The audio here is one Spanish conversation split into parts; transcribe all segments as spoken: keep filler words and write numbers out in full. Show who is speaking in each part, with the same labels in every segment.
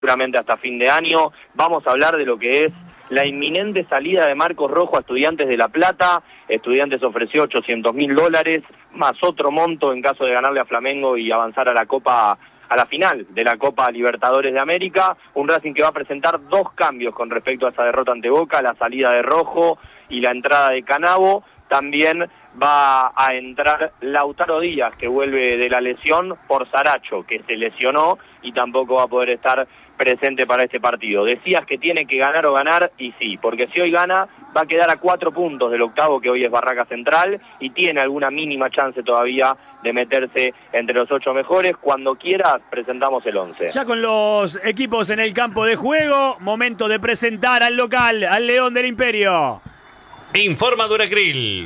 Speaker 1: seguramente hasta fin de año. Vamos a hablar de lo que es la inminente salida de Marcos Rojo a Estudiantes de La Plata. Estudiantes ofreció ochocientos mil dólares, más otro monto en caso de ganarle a Flamengo y avanzar a la Copa, a la final de la Copa Libertadores de América. Un Racing que va a presentar dos cambios con respecto a esa derrota ante Boca, la salida de Rojo y la entrada de Canavo. También va a entrar Lautaro Díaz, que vuelve de la lesión por Saracho, que se lesionó y tampoco va a poder estar presente para este partido. Decías que tiene que ganar o ganar, y sí, porque si hoy gana, va a quedar a cuatro puntos del octavo, que hoy es Barraca Central, y tiene alguna mínima chance todavía de meterse entre los ocho mejores. Cuando quieras, presentamos el once.
Speaker 2: Ya con los equipos en el campo de juego, momento de presentar al local, al León del Imperio.
Speaker 3: Informa Duracril.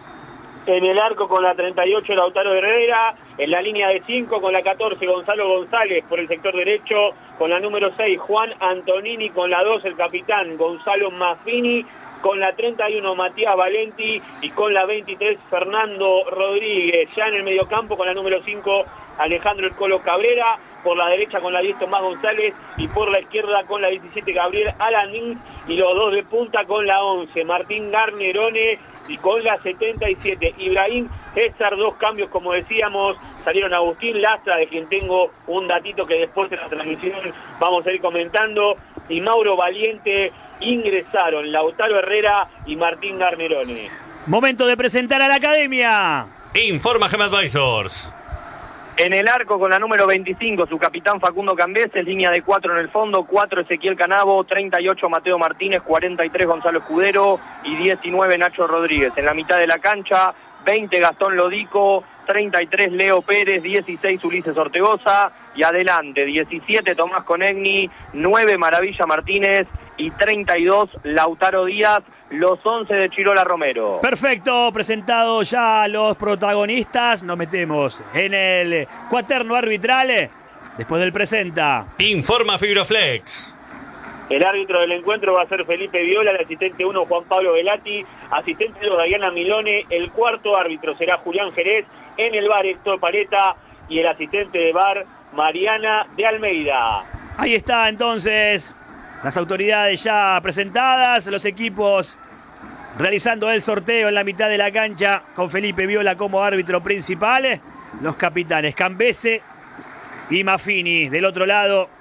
Speaker 4: En el arco con la treinta y ocho Lautaro Herrera, en la línea de cinco con la catorce Gonzalo González por el sector derecho, con la número seis Juan Antonini, con la dos el capitán Gonzalo Maffini, con la treinta y uno Matías Valenti y con la veintitrés Fernando Rodríguez. Ya en el mediocampo con la número cinco Alejandro El Colo Cabrera, por la derecha con la diez Tomás González y por la izquierda con la diecisiete Gabriel Alanín, y los dos de punta con la once Martín Garnerone y con la setenta y siete Ibrahim César. Dos cambios, como decíamos, salieron Agustín Lastra, de quien tengo un datito que después de la transmisión vamos a ir comentando, y Mauro Valiente. Ingresaron Lautaro Herrera y Martín Garnerone.
Speaker 2: Momento de presentar a la academia.
Speaker 3: Informa Gem Advisors.
Speaker 1: En el arco con la número veinticinco, su capitán Facundo Cambeses, línea de cuatro en el fondo, cuatro Ezequiel Canavo, treinta y ocho Mateo Martínez, cuarenta y tres Gonzalo Escudero y diecinueve Nacho Rodríguez. En la mitad de la cancha, veinte Gastón Lodico, treinta y tres Leo Pérez, dieciséis Ulises Ortegoza y adelante diecisiete Tomás Conegni, nueve Maravilla Martínez y treinta y dos Lautaro Díaz, los once de Chirola Romero.
Speaker 2: Perfecto, presentados ya los protagonistas, nos metemos en el cuaterno arbitral después del presenta.
Speaker 3: Informa Fibroflex.
Speaker 4: El árbitro del encuentro va a ser Felipe Viola, el asistente uno Juan Pablo Velati, asistente dos Diana Milone, el cuarto árbitro será Julián Jerez, en el bar Héctor Paleta y el asistente de bar Mariana de Almeida.
Speaker 2: Ahí está entonces las autoridades ya presentadas, los equipos realizando el sorteo en la mitad de la cancha con Felipe Viola como árbitro principal, los capitanes Cambese y Maffini del otro lado.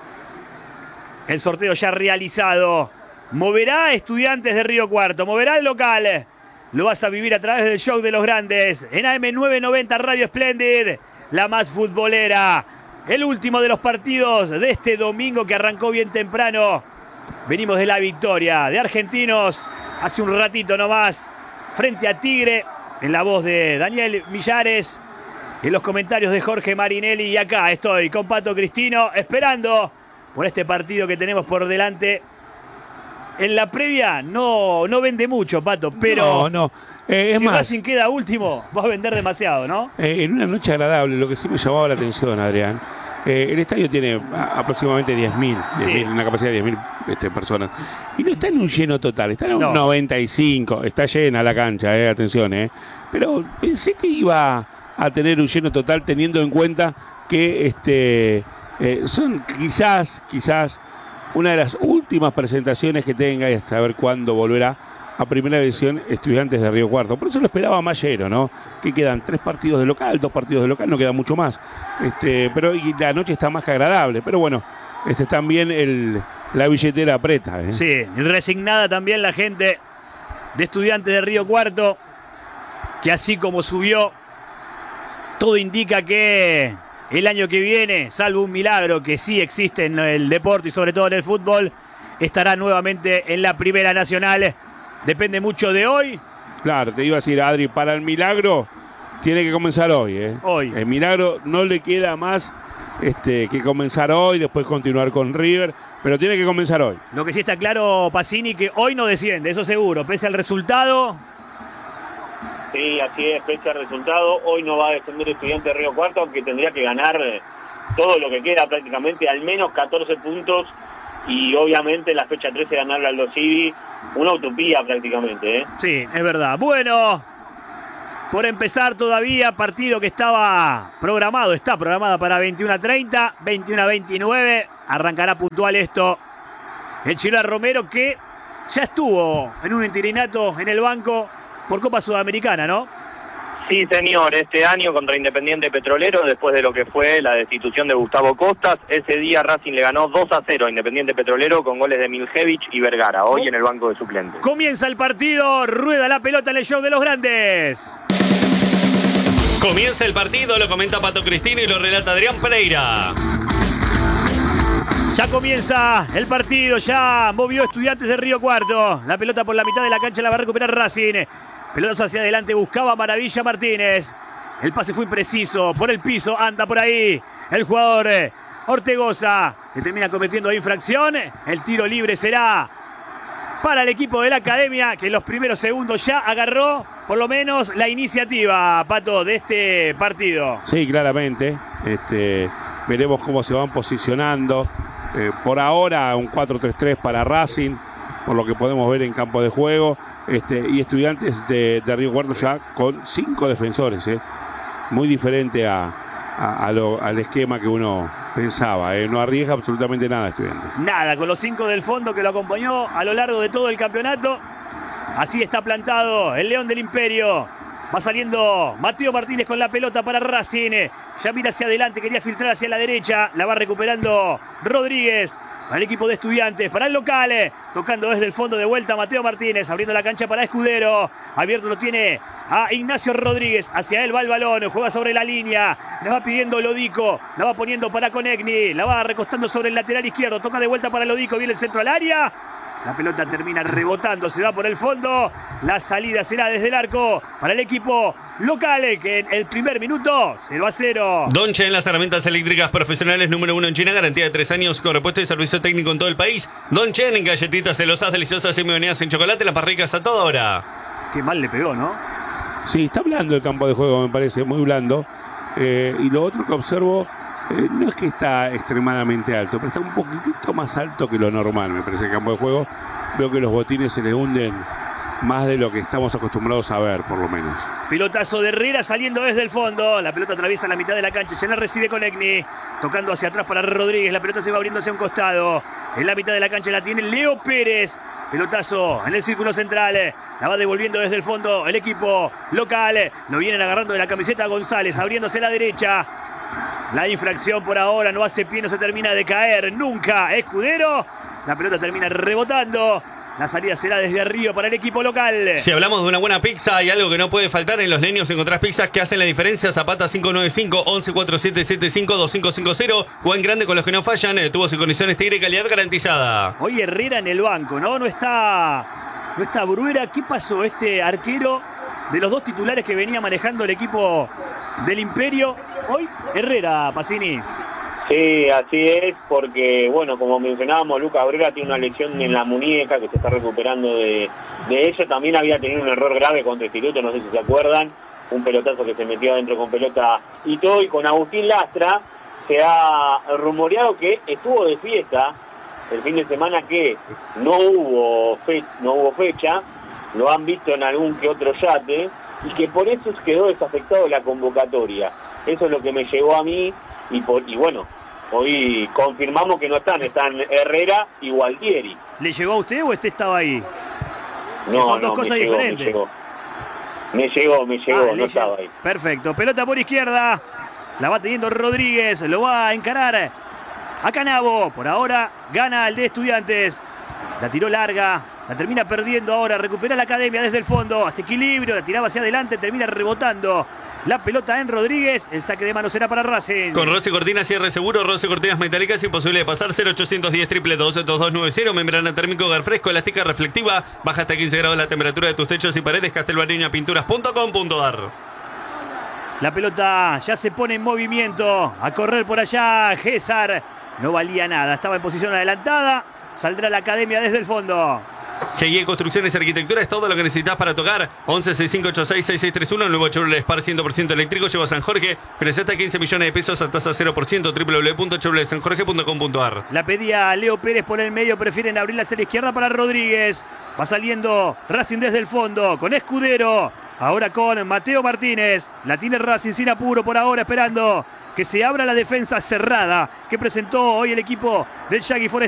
Speaker 2: El sorteo ya realizado. Moverá Estudiantes de Río Cuarto, moverá el local. Lo vas a vivir a través del show de los grandes en A M novecientos noventa Radio Splendid, la más futbolera. El último de los partidos de este domingo que arrancó bien temprano. Venimos de la victoria de Argentinos hace un ratito nomás frente a Tigre, en la voz de Daniel Millares, en los comentarios de Jorge Marinelli, y acá estoy con Pato Cristino esperando por este partido que tenemos por delante. En la previa no, no vende mucho, Pato, pero
Speaker 5: no, no. Eh, es
Speaker 2: si
Speaker 5: más,
Speaker 2: Racing queda último, va a vender demasiado, ¿no?
Speaker 5: Eh, en una noche agradable, lo que sí me llamaba la atención, Adrián, eh, el estadio tiene aproximadamente diez mil, sí, una capacidad de diez mil este, personas, y no está en un lleno total, está en un no. noventa y cinco, está llena la cancha, eh, atención, eh, pero pensé que iba a tener un lleno total teniendo en cuenta que este, eh, son quizás, quizás una de las últimas presentaciones que tenga y hasta saber cuándo volverá a Primera División Estudiantes de Río Cuarto. Por eso lo esperaba Mayero, ¿no? Que quedan tres partidos de local, dos partidos de local, no queda mucho más. Este, pero y la noche está más que agradable. Pero bueno, este, también el, la billetera aprieta, ¿eh?
Speaker 2: Sí, resignada también la gente de Estudiantes de Río Cuarto, que así como subió, todo indica que el año que viene, salvo un milagro que sí existe en el deporte y sobre todo en el fútbol, estará nuevamente en la Primera Nacional. Depende mucho de hoy.
Speaker 5: Claro, te iba a decir, Adri, para el milagro tiene que comenzar hoy, ¿eh?
Speaker 2: Hoy.
Speaker 5: El milagro no le queda más este, que comenzar hoy, después continuar con River, pero tiene que comenzar hoy.
Speaker 2: Lo que sí está claro, Pacini, que hoy no desciende, eso seguro, pese al resultado.
Speaker 4: Sí, así es, pese al resultado, hoy no va a descender Estudiantes de Río Cuarto, aunque tendría que ganar todo lo que queda, prácticamente al menos catorce puntos, y obviamente la fecha trece ganarle al Aldo Civi, una utopía prácticamente, ¿eh?
Speaker 2: Sí, es verdad. Bueno, por empezar todavía, partido que estaba programado, está programado para veintiuno a treinta, veintiuno a veintinueve, arrancará puntual esto. El Chirola Romero, que ya estuvo en un interinato en el banco por Copa Sudamericana, ¿no?
Speaker 1: Sí, señor, este año contra Independiente Petrolero, después de lo que fue la destitución de Gustavo Costas, ese día Racing le ganó dos a cero a Independiente Petrolero con goles de Miljevich y Vergara, hoy en el banco de suplentes.
Speaker 2: Comienza el partido, rueda la pelota en el show de los grandes.
Speaker 3: Comienza el partido, lo comenta Pato Cristino y lo relata Adrián Pereira.
Speaker 2: Ya comienza el partido, ya movió Estudiantes de Río Cuarto. La pelota por la mitad de la cancha la va a recuperar Racing. Pelotazo hacia adelante, buscaba Maravilla Martínez. El pase fue impreciso, por el piso, anda por ahí el jugador Ortegoza, que termina cometiendo infracción. El tiro libre será para el equipo de la Academia, que en los primeros segundos ya agarró por lo menos la iniciativa, Pato, de este partido.
Speaker 5: Sí, claramente. Este, veremos cómo se van posicionando. Eh, por ahora un cuatro tres tres para Racing, por lo que podemos ver en campo de juego, este, y Estudiantes de, de Río Cuarto ya con cinco defensores, eh, muy diferente a, a, a lo, al esquema que uno pensaba, eh. No arriesga absolutamente nada Estudiantes.
Speaker 2: Nada, con los cinco del fondo que lo acompañó a lo largo de todo el campeonato. Así está plantado el León del Imperio. Va saliendo Mateo Martínez con la pelota para Racing. Ya mira hacia adelante, quería filtrar hacia la derecha. La va recuperando Rodríguez. Para el equipo de Estudiantes, para el local, tocando desde el fondo de vuelta Mateo Martínez, abriendo la cancha para Escudero. Abierto lo tiene a Ignacio Rodríguez, hacia él va el balón, juega sobre la línea, la va pidiendo Lodico, la va poniendo para Conegni, la va recostando sobre el lateral izquierdo, toca de vuelta para Lodico, viene el centro al área. La pelota termina rebotando, se va por el fondo. La salida será desde el arco para el equipo local, que en el primer minuto cero a cero.
Speaker 3: Donche en las herramientas eléctricas profesionales número uno en China, garantía de tres años con repuesto y servicio técnico en todo el país. Donche en galletitas celosas, deliciosas y medianas en chocolate, las parricas a toda hora.
Speaker 2: Qué mal le pegó, ¿no?
Speaker 5: Sí, está blando el campo de juego, me parece, muy blando. Eh, y lo otro que observo, Eh, no es que está extremadamente alto, pero está un poquitito más alto que lo normal, me parece, el campo de juego. Veo que los botines se le hunden más de lo que estamos acostumbrados a ver, por lo menos.
Speaker 2: Pelotazo de Herrera saliendo desde el fondo. La pelota atraviesa la mitad de la cancha. Ya la recibe Conegni. Tocando hacia atrás para Rodríguez. La pelota se va abriendo hacia un costado. En la mitad de la cancha la tiene Leo Pérez. Pelotazo en el círculo central. La va devolviendo desde el fondo el equipo local. Lo vienen agarrando de la camiseta González. Abriéndose a la derecha. La infracción por ahora no hace pie, no se termina de caer nunca. Escudero, la pelota termina rebotando. La salida será desde arriba para el equipo local.
Speaker 3: Si hablamos de una buena pizza, hay algo que no puede faltar. En Los Leños encontrás pizzas que hacen la diferencia. Zapata cinco nueve cinco, once cuarenta y siete setenta y cinco, veinticinco cincuenta. Juan Grande con los que no fallan. Tubos y condiciones Tigre, calidad garantizada.
Speaker 2: Hoy Herrera en el banco, ¿no? No está, no está Bruera. ¿Qué pasó? Este arquero de los dos titulares que venía manejando el equipo del Imperio. Hoy Herrera, Pacini.
Speaker 4: Sí, así es, porque, bueno, como mencionábamos, Lucas Bruera tiene una lesión en la muñeca que se está recuperando de, de ella. También había tenido un error grave contra Instituto, no sé si se acuerdan, un pelotazo que se metió adentro con pelota y todo. Y con Agustín Lastra se ha rumoreado que estuvo de fiesta el fin de semana, que no hubo, fe, no hubo fecha, lo han visto en algún que otro yate, y que por eso quedó desafectado la convocatoria. Eso es lo que me llegó a mí, y, por, y bueno, hoy confirmamos que no están, están Herrera y Gualtieri.
Speaker 2: ¿Le llegó a usted o usted estaba ahí?
Speaker 4: No,
Speaker 2: son dos
Speaker 4: no,
Speaker 2: cosas
Speaker 4: me llegó,
Speaker 2: diferentes.
Speaker 4: Me llegó, me llegó, me llegó
Speaker 2: Ah,
Speaker 4: no estaba ahí.
Speaker 2: Perfecto, pelota por izquierda, la va teniendo Rodríguez, lo va a encarar a Canavo. Por ahora gana el de Estudiantes, la tiró larga, la termina perdiendo ahora, recupera la Academia desde el fondo, hace equilibrio, la tiraba hacia adelante, termina rebotando la pelota en Rodríguez. El saque de mano será para Racing.
Speaker 3: Con Rossi Cortinas cierre seguro, Rossi Cortinas metálicas, imposible de pasar. Cero ochocientos diez, triple dos, dos dos nueve cero. Membrana térmico, hogar fresco, elástica reflectiva. Baja hasta quince grados la temperatura de tus techos y paredes. castelbareña pinturas punto com punto ar.
Speaker 2: La pelota ya se pone en movimiento. A correr por allá César. No valía nada, estaba en posición adelantada. Saldrá la Academia desde el fondo.
Speaker 3: G I E Construcciones y Arquitectura es todo lo que necesitas para tocar. Once sesenta y cinco ochenta y seis, sesenta y seis treinta y uno. El nuevo Chevrolet Spark cien por ciento eléctrico lleva a San Jorge. Financia hasta quince millones de pesos a tasa cero por ciento. doble u doble u doble u punto chevrolet san jorge punto com punto ar.
Speaker 2: La pedía Leo Pérez por el medio. Prefieren abrir la serie izquierda para Rodríguez. Va saliendo Racing desde el fondo con Escudero. Ahora con Mateo Martínez. La tiene Racing sin apuro por ahora, esperando que se abra la defensa cerrada que presentó hoy el equipo del Yagui Forest.